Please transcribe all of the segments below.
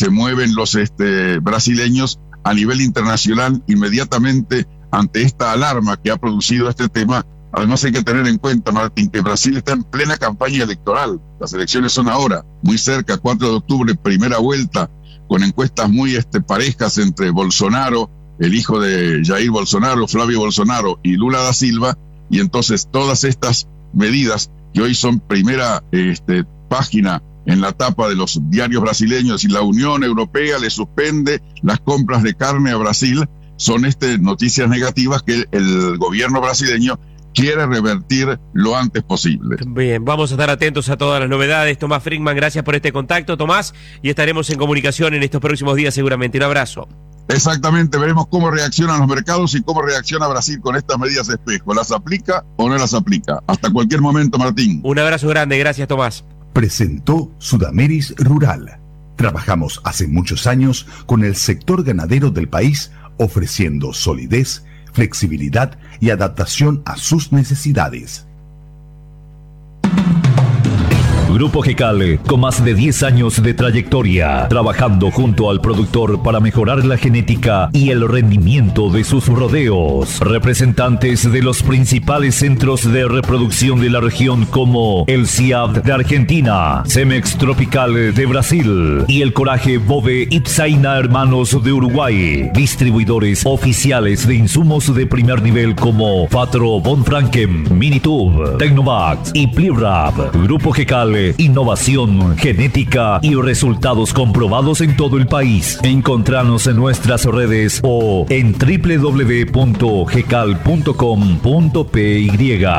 se mueven los brasileños a nivel internacional inmediatamente ante esta alarma que ha producido este tema. Además hay que tener en cuenta, Martín, que Brasil está en plena campaña electoral. Las elecciones son ahora, muy cerca, 4 de octubre, primera vuelta, con encuestas muy parejas entre Bolsonaro, el hijo de Jair Bolsonaro, Flavio Bolsonaro, y Lula da Silva, y entonces todas estas medidas que hoy son primera página en la tapa de los diarios brasileños, y la Unión Europea le suspende las compras de carne a Brasil, son noticias negativas que el gobierno brasileño quiere revertir lo antes posible. Bien, vamos a estar atentos a todas las novedades. Tomás Friedman, gracias por este contacto, Tomás, y estaremos en comunicación en estos próximos días seguramente. Un abrazo. Exactamente, veremos cómo reaccionan los mercados y cómo reacciona Brasil con estas medidas espejo. ¿Las aplica o no las aplica? Hasta cualquier momento, Martín. Un abrazo grande, gracias, Tomás. Presentó Sudameris Rural. Trabajamos hace muchos años con el sector ganadero del país, ofreciendo solidez, flexibilidad y adaptación a sus necesidades. Grupo GECAL, con más de 10 años de trayectoria, trabajando junto al productor para mejorar la genética y el rendimiento de sus rodeos. Representantes de los principales centros de reproducción de la región como el CIAB de Argentina, Cemex Tropical de Brasil y el Coraje Bove Ipsaina Hermanos de Uruguay. Distribuidores oficiales de insumos de primer nivel como Fatro Von Franken, Minitube, Tecnovax y Plirap. Grupo GECAL, innovación, genética y resultados comprobados en todo el país. Encontranos en nuestras redes o en www.gecal.com.py.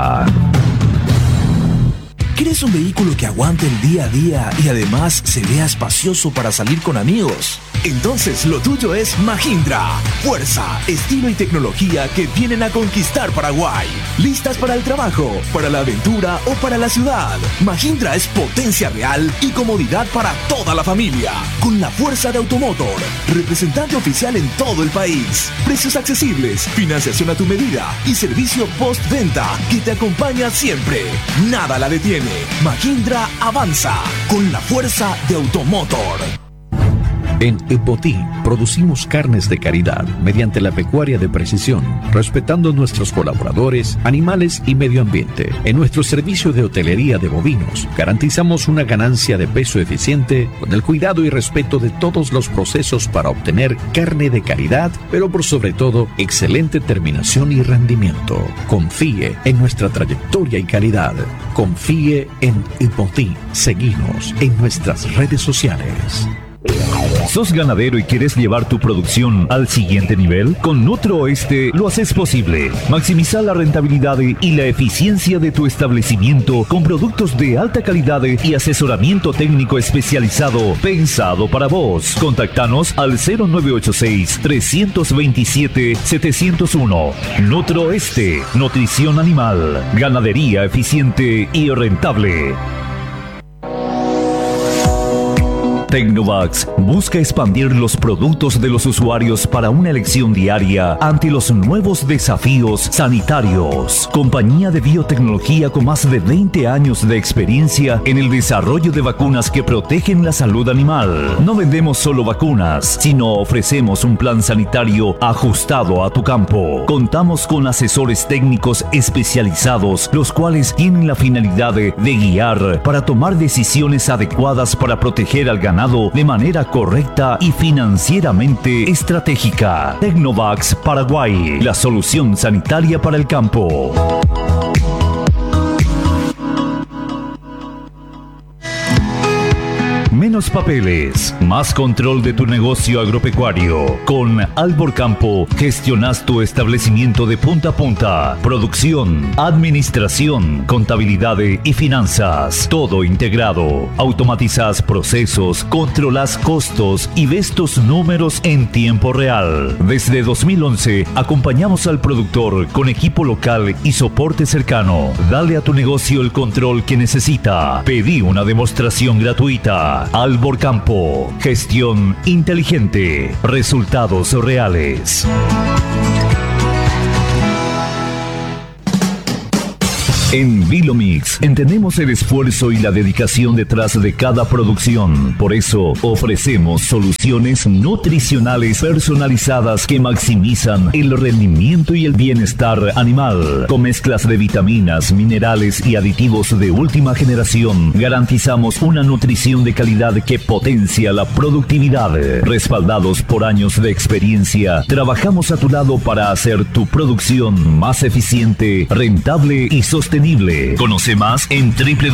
¿Quieres un vehículo que aguante el día a día y además se vea espacioso para salir con amigos? Entonces lo tuyo es Mahindra. Fuerza, estilo y tecnología que vienen a conquistar Paraguay. ¿Listas para el trabajo, para la aventura o para la ciudad? Mahindra es potencia real y comodidad para toda la familia. Con la fuerza de Automotor, representante oficial en todo el país. Precios accesibles, financiación a tu medida y servicio postventa que te acompaña siempre. Nada la detiene. Mahindra avanza con la fuerza de Automotor. En Epotí producimos carnes de calidad mediante la pecuaria de precisión, respetando nuestros colaboradores, animales y medio ambiente. En nuestro servicio de hotelería de bovinos, garantizamos una ganancia de peso eficiente con el cuidado y respeto de todos los procesos para obtener carne de calidad, pero por sobre todo, excelente terminación y rendimiento. Confíe en nuestra trayectoria y calidad. Confíe en Epotí. Seguinos en nuestras redes sociales. ¿Sos ganadero y quieres llevar tu producción al siguiente nivel? Con Nutroeste lo haces posible. Maximiza la rentabilidad y la eficiencia de tu establecimiento con productos de alta calidad y asesoramiento técnico especializado pensado para vos. Contactanos al 0986-327-701. Nutroeste, nutrición animal, ganadería eficiente y rentable. Tecnovax busca expandir los productos de los usuarios para una elección diaria ante los nuevos desafíos sanitarios. Compañía de biotecnología con más de 20 años de experiencia en el desarrollo de vacunas que protegen la salud animal. No vendemos solo vacunas, sino ofrecemos un plan sanitario ajustado a tu campo. Contamos con asesores técnicos especializados, los cuales tienen la finalidad de guiar para tomar decisiones adecuadas para proteger al ganado de manera correcta y financieramente estratégica. Tecnovax Paraguay, la solución sanitaria para el campo. Menos papeles, más control de tu negocio agropecuario. Con Albor Campo gestionas tu establecimiento de punta a punta. Producción, administración, contabilidad y finanzas. Todo integrado. Automatizas procesos, controlas costos y ves tus números en tiempo real. Desde 2011 acompañamos al productor con equipo local y soporte cercano. Dale a tu negocio el control que necesita. Pedí una demostración gratuita. Albor Campo, gestión inteligente, resultados reales. En Vilomix entendemos el esfuerzo y la dedicación detrás de cada producción. Por eso ofrecemos soluciones nutricionales personalizadas que maximizan el rendimiento y el bienestar animal. Con mezclas de vitaminas, minerales y aditivos de última generación, garantizamos una nutrición de calidad que potencia la productividad. Respaldados por años de experiencia, trabajamos a tu lado para hacer tu producción más eficiente, rentable y sostenible. Conoce más en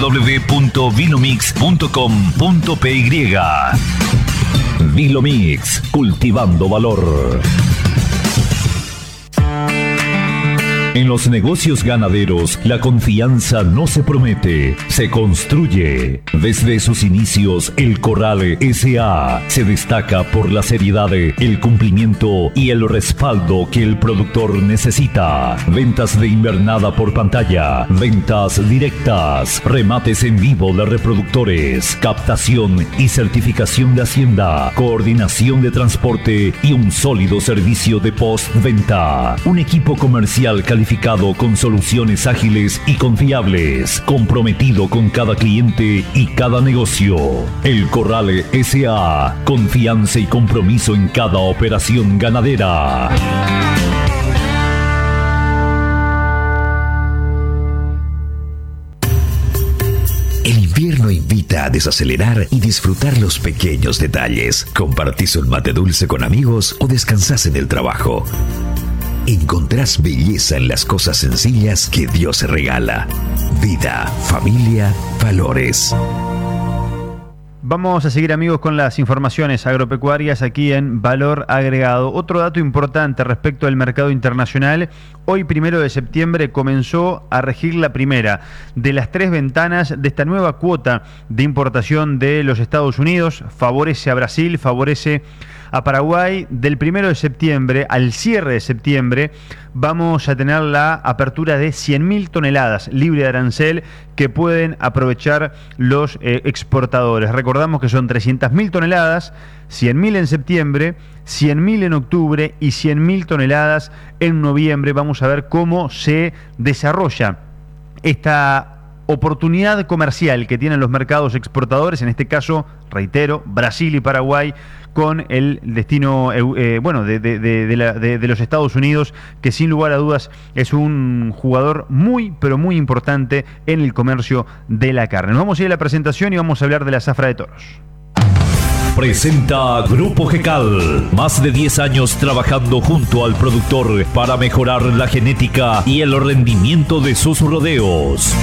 www.vilomix.com.py. Vilomix, cultivando valor. En los negocios ganaderos, la confianza no se promete, se construye. Desde sus inicios, el Corral S.A. se destaca por la seriedad, el cumplimiento y el respaldo que el productor necesita. Ventas de invernada por pantalla, ventas directas, remates en vivo de reproductores, captación y certificación de hacienda, coordinación de transporte y un sólido servicio de postventa. Un equipo comercial calificado con soluciones ágiles y confiables, comprometido con cada cliente y cada negocio. El Corral S.A. Confianza y compromiso en cada operación ganadera. El invierno invita a desacelerar y disfrutar los pequeños detalles. Compartís un mate dulce con amigos o descansás en el trabajo. Encontrás belleza en las cosas sencillas que Dios regala. Vida, familia, valores. Vamos a seguir, amigos, con las informaciones agropecuarias aquí en Valor Agregado. Otro dato importante respecto al mercado internacional: hoy, 1 de septiembre, comenzó a regir la primera de las 3 ventanas de esta nueva cuota de importación de los Estados Unidos. Favorece a Brasil, favorece a Paraguay. Del 1 de septiembre al cierre de septiembre vamos a tener la apertura de 100.000 toneladas libre de arancel que pueden aprovechar los exportadores. Recordamos que son 300.000 toneladas, 100.000 en septiembre, 100.000 en octubre y 100.000 toneladas en noviembre. Vamos a ver cómo se desarrolla esta oportunidad comercial que tienen los mercados exportadores, en este caso, reitero, Brasil y Paraguay, con el destino de los Estados Unidos, que sin lugar a dudas es un jugador muy, pero muy importante en el comercio de la carne. Nos vamos a ir a la presentación y vamos a hablar de la zafra de toros. Presenta Grupo GECAL. Más de 10 años trabajando junto al productor para mejorar la genética y el rendimiento de sus rodeos.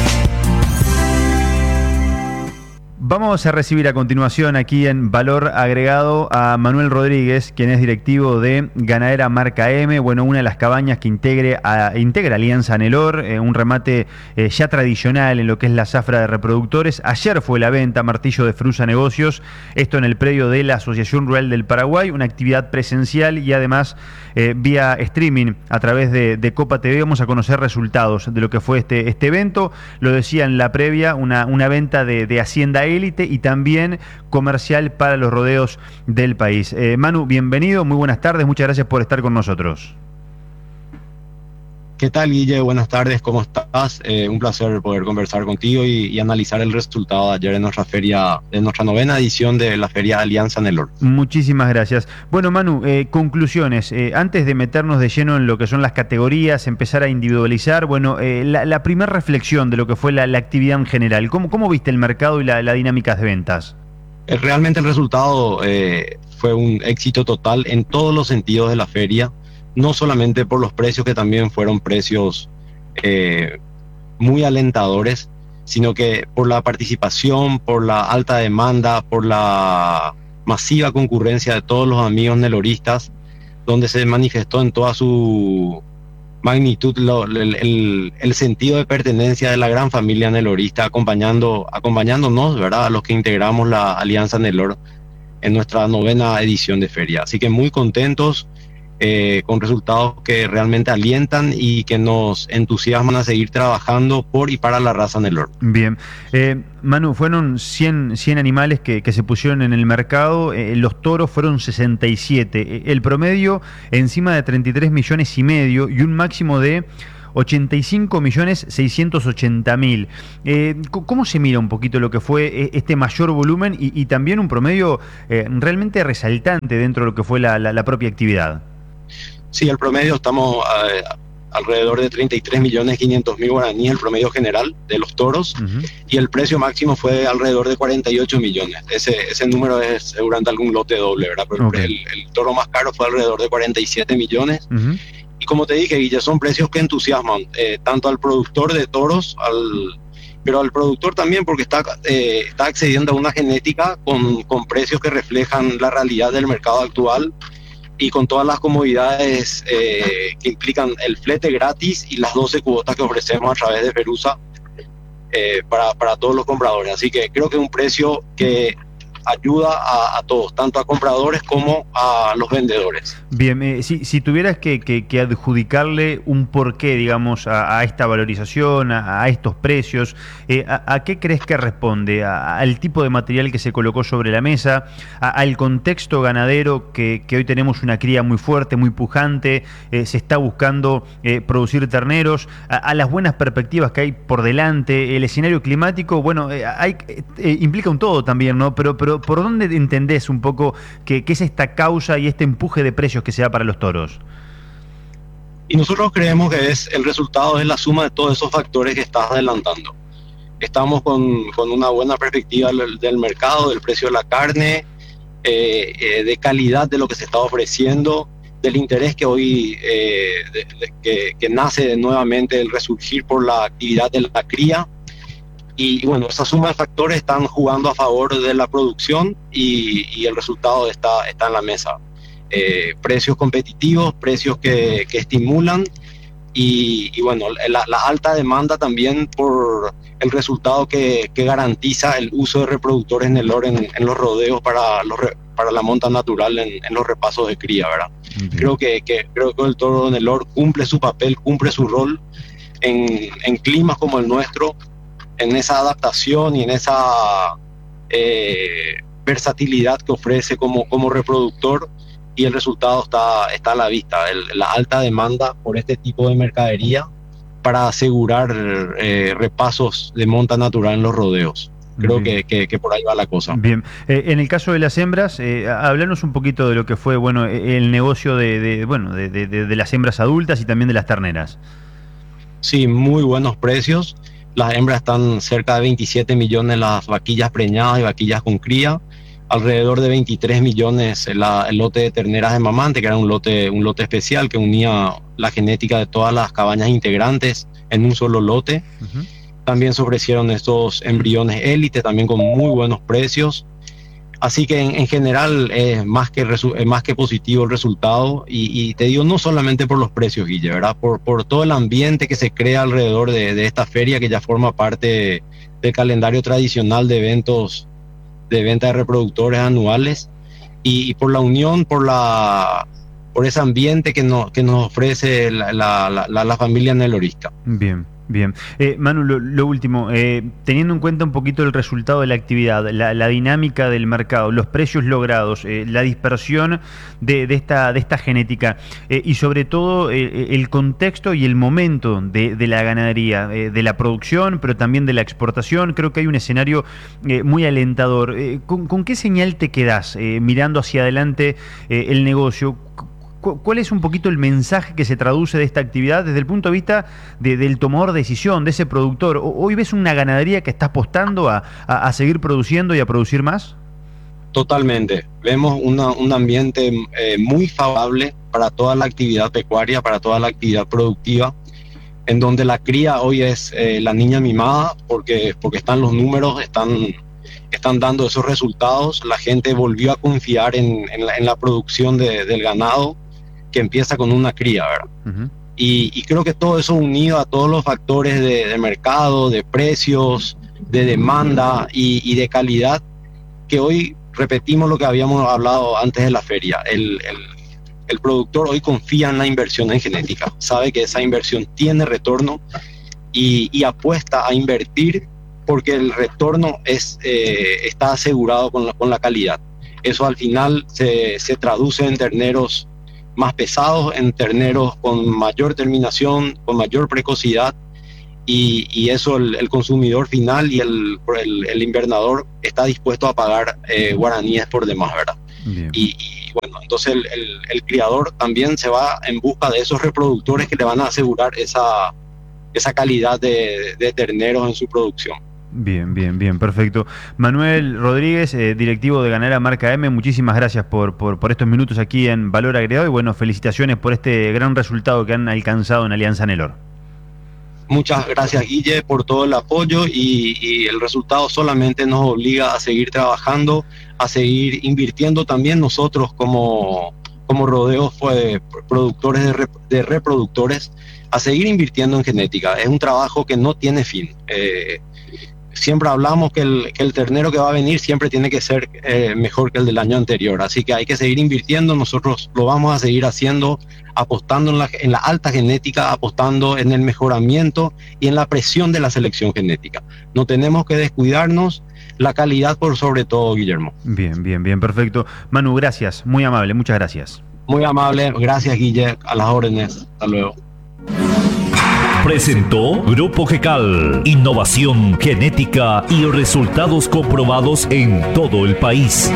Vamos a recibir a continuación aquí en Valor Agregado a Manuel Rodríguez, quien es directivo de Ganadera Marca M, una de las cabañas que integra Alianza Anelor, un remate ya tradicional en lo que es la zafra de reproductores. Ayer fue la venta Martillo de Frusa Negocios, esto en el predio de la Asociación Rural del Paraguay, una actividad presencial y además vía streaming a través de Copa TV. Vamos a conocer resultados de lo que fue este evento. Lo decía en la previa, una venta de Hacienda élite y también comercial para los rodeos del país. Manu, bienvenido, muy buenas tardes, muchas gracias por estar con nosotros. ¿Qué tal, Guille? Buenas tardes, ¿cómo estás? Un placer poder conversar contigo y analizar el resultado de ayer en nuestra feria, en nuestra 9ª edición de la Feria Alianza Anelor. Muchísimas gracias. Bueno, Manu, conclusiones. Antes de meternos de lleno en lo que son las categorías, empezar a individualizar, la primera reflexión de lo que fue la actividad en general. ¿Cómo viste el mercado y la dinámica de ventas? Realmente el resultado fue un éxito total en todos los sentidos de la feria. No solamente por los precios, que también fueron precios muy alentadores, sino que por la participación, por la alta demanda, por la masiva concurrencia de todos los amigos neloristas, donde se manifestó en toda su magnitud el sentido de pertenencia de la gran familia nelorista, acompañándonos, ¿verdad?, a los que integramos la Alianza Nelor en nuestra 9ª edición de feria. Así que muy contentos, con resultados que realmente alientan y que nos entusiasman a seguir trabajando por y para la raza Nelor. Bien. Manu, fueron 100 animales que se pusieron en el mercado, los toros fueron 67, el promedio encima de 33,5 millones y un máximo de 85.680.000. ¿Cómo se mira un poquito lo que fue este mayor volumen y también un promedio realmente resaltante dentro de lo que fue la propia actividad? Sí, el promedio estamos alrededor de 33.500.000 guaraníes, el promedio general de los toros, y el precio máximo fue alrededor de 48 millones. Ese número es durante algún lote doble, ¿verdad? Pero el toro más caro fue alrededor de 47 millones. Y como te dije, Guille, son precios que entusiasman tanto al productor de toros, pero al productor también, porque está accediendo a una genética con precios que reflejan la realidad del mercado actual, y con todas las comodidades que implican el flete gratis y las 12 cuotas que ofrecemos a través de Ferusa para todos los compradores. Así que creo que es un precio que ayuda a todos, tanto a compradores como a los vendedores. Bien, si tuvieras que adjudicarle un porqué, digamos, a esta valorización, a estos precios, ¿a qué crees que responde? ¿Al tipo de material que se colocó sobre la mesa? ¿Al contexto ganadero que hoy tenemos una cría muy fuerte, muy pujante? ¿Se está buscando producir terneros? ¿A las buenas perspectivas que hay por delante? ¿El escenario climático? Bueno, implica un todo también, ¿no? Pero ¿por dónde entendés un poco que es esta causa y este empuje de precios que se da para los toros? Y nosotros creemos que el resultado es la suma de todos esos factores que estás adelantando. Estamos con una buena perspectiva del mercado, del precio de la carne, de calidad de lo que se está ofreciendo, del interés que hoy que nace nuevamente del resurgir por la actividad de la cría. Y bueno, esa suma de factores están jugando a favor de la producción y el resultado está en la mesa. Precios competitivos, precios que estimulan y bueno, la alta demanda también por el resultado que garantiza el uso de reproductores en el LOR en los rodeos para la monta natural en los repasos de cría, ¿verdad? Creo que el toro en el LOR cumple su papel, cumple su rol en climas como el nuestro, en esa adaptación y en esa versatilidad que ofrece como reproductor, y el resultado está a la vista, la alta demanda por este tipo de mercadería para asegurar repasos de monta natural en los rodeos. Creo que por ahí va la cosa. Bien, en el caso de las hembras, háblanos un poquito de lo que fue el negocio de las hembras adultas y también de las terneras. Sí, muy buenos precios. Las hembras están cerca de 27 millones las vaquillas preñadas y vaquillas con cría, alrededor de 23 millones el lote de terneras de mamante, que era un lote especial que unía la genética de todas las cabañas integrantes en un solo lote. También se ofrecieron estos embriones élite, también con muy buenos precios. Así que en general es más que positivo el resultado, y te digo, no solamente por los precios, Guille, ¿verdad? Por todo el ambiente que se crea alrededor de esta feria, que ya forma parte del calendario tradicional de eventos de venta de reproductores anuales, y por la unión, por ese ambiente que nos ofrece la familia nelorista. Bien. Manu, lo último, teniendo en cuenta un poquito el resultado de la actividad, la dinámica del mercado, los precios logrados, la dispersión de esta genética, y sobre todo el contexto y el momento de la ganadería, de la producción, pero también de la exportación, creo que hay un escenario muy alentador. ¿Con qué señal te quedás mirando hacia adelante el negocio? ¿Cuál es un poquito el mensaje que se traduce de esta actividad desde el punto de vista del tomador de decisión, de ese productor? ¿Hoy ves una ganadería que está apostando a seguir produciendo y a producir más? Totalmente. Vemos un ambiente muy favorable para toda la actividad pecuaria, para toda la actividad productiva, en donde la cría hoy es la niña mimada, porque están los números, están dando esos resultados. La gente volvió a confiar en la producción del ganado, que empieza con una cría, ¿verdad? Y creo que todo eso, unido a todos los factores de mercado, de precios, de demanda y de calidad, que hoy repetimos lo que habíamos hablado antes de la feria. El productor hoy confía en la inversión en genética, sabe que esa inversión tiene retorno y apuesta a invertir, porque el retorno está asegurado con la calidad. Eso al final se traduce en terneros más pesados, en terneros con mayor terminación, con mayor precocidad, y eso el consumidor final y el invernador está dispuesto a pagar guaraníes por demás, ¿verdad? Y bueno, entonces el criador también se va en busca de esos reproductores que le van a asegurar esa calidad de terneros en su producción. Bien, perfecto. Manuel Rodríguez, directivo de Ganadera Marca M, muchísimas gracias por estos minutos aquí en Valor Agregado y bueno, felicitaciones por este gran resultado que han alcanzado en Alianza Enelor. Muchas gracias, Guille, por todo el apoyo y el resultado solamente nos obliga a seguir trabajando, a seguir invirtiendo también nosotros como rodeos productores de reproductores, a seguir invirtiendo en genética. Es un trabajo que no tiene fin. Siempre hablamos que el ternero que va a venir siempre tiene que ser mejor que el del año anterior, así que hay que seguir invirtiendo. Nosotros lo vamos a seguir haciendo, apostando en la alta genética, apostando en el mejoramiento y en la presión de la selección genética. No tenemos que descuidarnos, la calidad por sobre todo, Guillermo. Bien, perfecto. Manu, gracias, muy amable, muchas gracias. Muy amable, gracias, Guille, a las órdenes, hasta luego. Presentó Grupo GECAL, innovación genética y resultados comprobados en todo el país.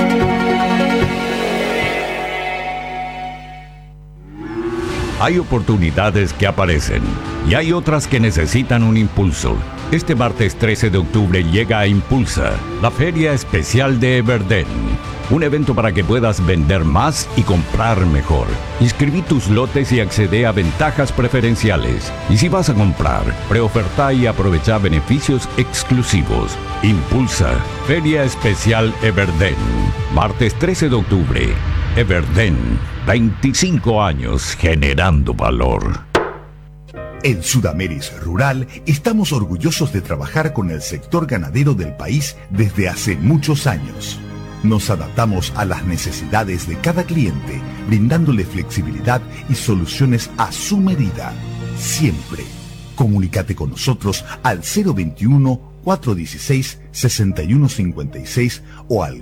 Hay oportunidades que aparecen y hay otras que necesitan un impulso. Este martes 13 de octubre llega a Impulsa, la Feria Especial de Everden. Un evento para que puedas vender más y comprar mejor. Inscribí tus lotes y accede a ventajas preferenciales. Y si vas a comprar, preoferta y aprovecha beneficios exclusivos. Impulsa, Feria Especial Everden. Martes 13 de octubre. Everden, 25 años generando valor. En Sudameris Rural estamos orgullosos de trabajar con el sector ganadero del país desde hace muchos años. Nos adaptamos a las necesidades de cada cliente, brindándole flexibilidad y soluciones a su medida. Siempre. Comunícate con nosotros al 021-416-6156 o al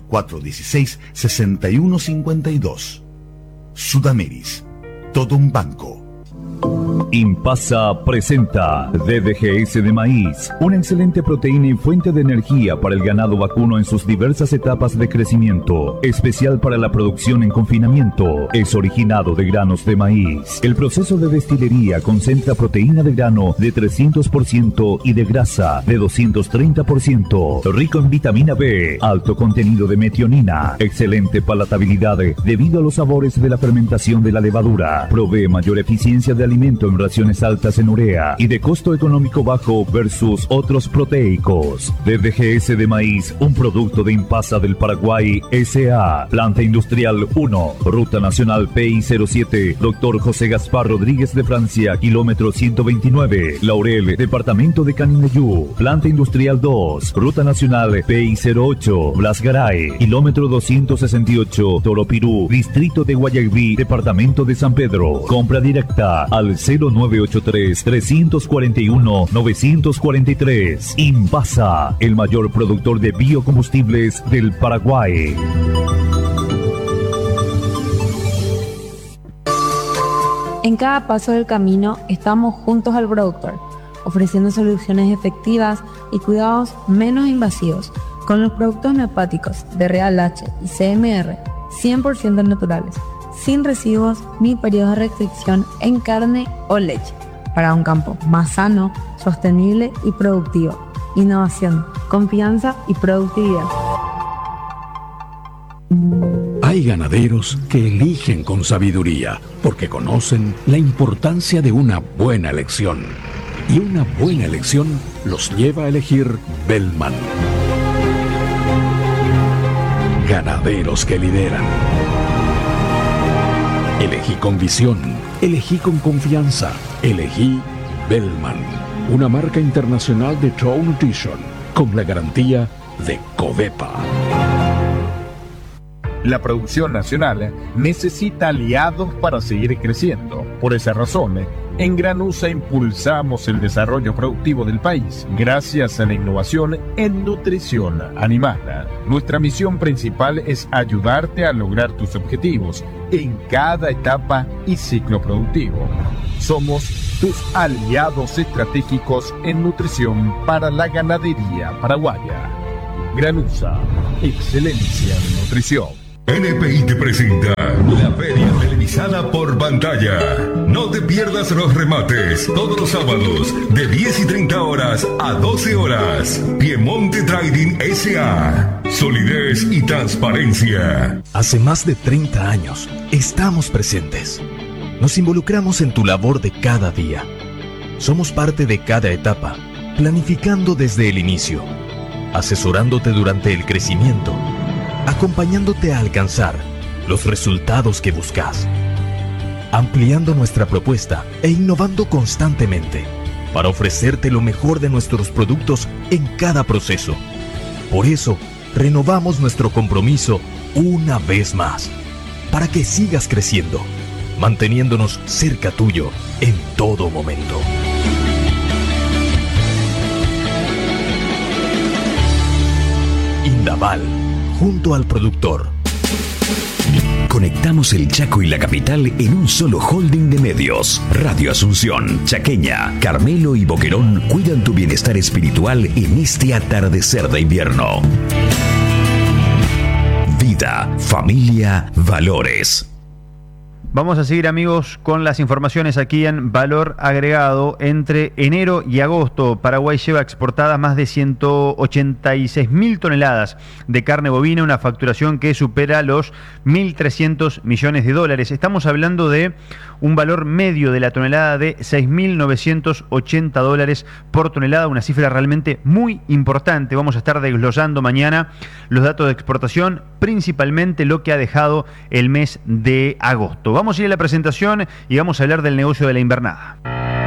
416-6152. Sudameris. Todo un banco. Impasa presenta DDGS de maíz, una excelente proteína y fuente de energía para el ganado vacuno en sus diversas etapas de crecimiento, especial para la producción en confinamiento. Es originado de granos de maíz. El proceso de destilería concentra proteína de grano de 300% y de grasa de 230%, rico en vitamina B, alto contenido de metionina, excelente palatabilidad debido a los sabores de la fermentación de la levadura, provee mayor eficiencia de alimento en raciones altas en urea y de costo económico bajo versus otros proteicos. DDGS de maíz, un producto de Impasa del Paraguay S.A. Planta Industrial 1, Ruta Nacional PI07, Dr. José Gaspar Rodríguez de Francia, kilómetro 129, Laurel, Departamento de Canindeyú. Planta Industrial 2, Ruta Nacional PI08, Blas Garay, kilómetro 268, Toropirú, Distrito de Guayaquil, Departamento de San Pedro. Compra directa al 0983-341-943. Impasa, el mayor productor de biocombustibles del Paraguay. En cada paso del camino estamos juntos al productor, ofreciendo soluciones efectivas y cuidados menos invasivos con los productos neopáticos de Real H y CMR 100% naturales, sin residuos ni periodos de restricción en carne o leche, para un campo más sano, sostenible y productivo. Innovación, confianza y productividad. Hay ganaderos que eligen con sabiduría porque conocen la importancia de una buena elección. Y una buena elección los lleva a elegir Bellman. Ganaderos que lideran. Elegí con visión, elegí con confianza, elegí Bellman, una marca internacional de Trout Nutrition, con la garantía de Covepa. La producción nacional necesita aliados para seguir creciendo. Por esa razón, En Granusa impulsamos el desarrollo productivo del país gracias a la innovación en nutrición animal. Nuestra misión principal es ayudarte a lograr tus objetivos en cada etapa y ciclo productivo. Somos tus aliados estratégicos en nutrición para la ganadería paraguaya. Granusa, excelencia en nutrición. NPI te presenta la feria televisada por pantalla. No te pierdas los remates todos los sábados de 10:30 horas a 12 horas. Piemonte Trading S.A. Solidez y transparencia. Hace más de 30 años estamos presentes. Nos involucramos en tu labor de cada día. Somos parte de cada etapa, planificando desde el inicio, asesorándote durante el crecimiento, acompañándote a alcanzar los resultados que buscas, ampliando nuestra propuesta e innovando constantemente para ofrecerte lo mejor de nuestros productos en cada proceso. Por eso, renovamos nuestro compromiso una vez más, para que sigas creciendo, manteniéndonos cerca tuyo en todo momento. Indaval, junto al productor. Conectamos el Chaco y la capital en un solo holding de medios. Radio Asunción, Chaqueña, Carmelo y Boquerón cuidan tu bienestar espiritual en este atardecer de invierno. Vida, familia, valores. Vamos a seguir, amigos, con las informaciones aquí en Valor Agregado. Entre enero y agosto, Paraguay lleva exportadas más de 186.000 toneladas de carne bovina, una facturación que supera los 1.300 millones de dólares. Estamos hablando de un valor medio de la tonelada de 6.980 dólares por tonelada, una cifra realmente muy importante. Vamos a estar desglosando mañana los datos de exportación, principalmente lo que ha dejado el mes de agosto. Vamos a ir a la presentación y vamos a hablar del negocio de la invernada.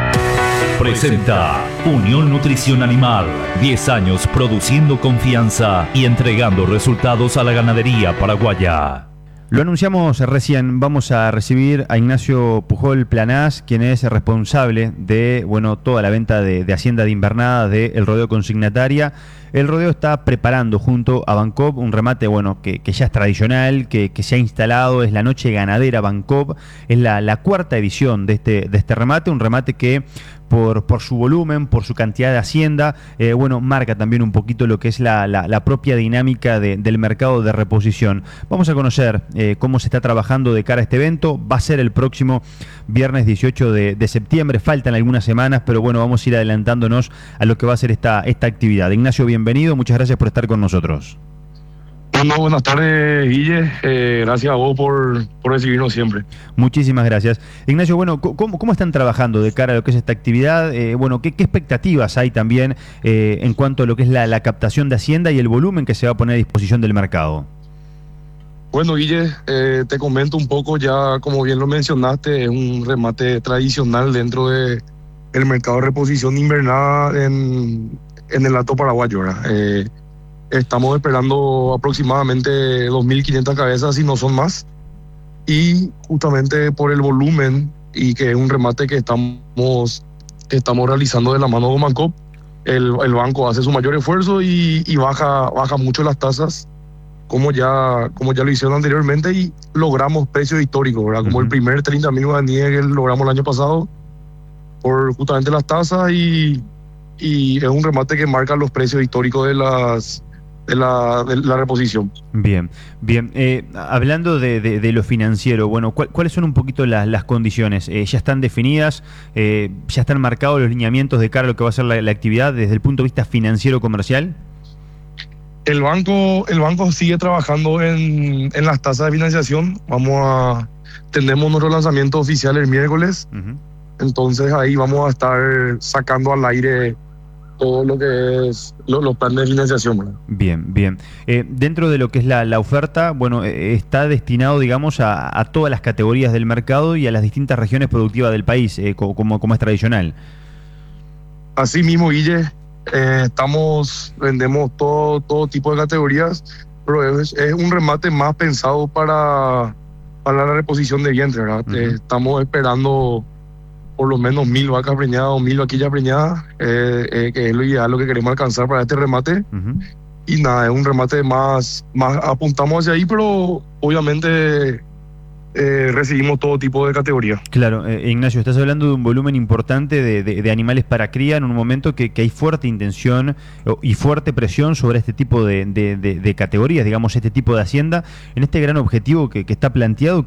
Presenta Unión Nutrición Animal. 10 años produciendo confianza y entregando resultados a la ganadería paraguaya. Lo anunciamos recién, vamos a recibir a Ignacio Pujol Planás, quien es responsable de toda la venta de Hacienda de Invernada del rodeo consignataria. El rodeo está preparando junto a Bancop un remate que ya es tradicional, que se ha instalado, es la Noche Ganadera Bancop, es la cuarta edición de este remate, un remate que por su volumen, por su cantidad de hacienda, marca también un poquito lo que es la propia dinámica del mercado de reposición. Vamos a conocer cómo se está trabajando de cara a este evento. Va a ser el próximo viernes 18 de septiembre, faltan algunas semanas, pero vamos a ir adelantándonos a lo que va a ser esta actividad. Ignacio, bienvenido, muchas gracias por estar con nosotros. Bueno, buenas tardes, Guille. Gracias a vos por recibirnos siempre. Muchísimas gracias. Ignacio, ¿cómo están trabajando de cara a lo que es esta actividad? ¿Qué expectativas hay también en cuanto a lo que es la captación de Hacienda y el volumen que se va a poner a disposición del mercado? Bueno, Guille, te comento un poco, ya como bien lo mencionaste, es un remate tradicional dentro del mercado de reposición invernada en el Alto Paraguayo, ¿verdad? Estamos esperando aproximadamente 2.500 cabezas, si no son más. Y justamente por el volumen y que es un remate que estamos realizando de la mano de Bancop, el banco hace su mayor esfuerzo y baja mucho las tasas, como ya lo hicieron anteriormente, y logramos precios históricos, ¿verdad? Como el primer 30.000 guaraníes que logramos el año pasado, por justamente las tasas, y es un remate que marca los precios históricos de la reposición. Bien. Hablando de lo financiero, ¿cuáles son un poquito las condiciones? ¿Ya están definidas? ¿Ya están marcados los lineamientos de cara a lo que va a ser la actividad desde el punto de vista financiero comercial? El banco sigue trabajando en las tasas de financiación. Tenemos nuestro lanzamiento oficial el miércoles. Entonces ahí vamos a estar sacando al aire todo lo que es los planes de financiación, ¿verdad? Bien. Dentro de lo que es la oferta, está destinado, digamos, a todas las categorías del mercado y a las distintas regiones productivas del país, como es tradicional. Así mismo, Guille, vendemos todo tipo de categorías, pero es un remate más pensado para la reposición de vientre, ¿verdad? Estamos esperando por lo menos 1000 vacas preñadas o 1000 vaquillas preñadas, que es lo ideal, lo que queremos alcanzar para este remate. Y nada, es un remate más apuntamos hacia ahí, pero obviamente recibimos todo tipo de categoría. Claro, Ignacio, estás hablando de un volumen importante de animales para cría en un momento que hay fuerte intención y fuerte presión sobre este tipo de categorías, digamos, este tipo de hacienda, en este gran objetivo que está planteado,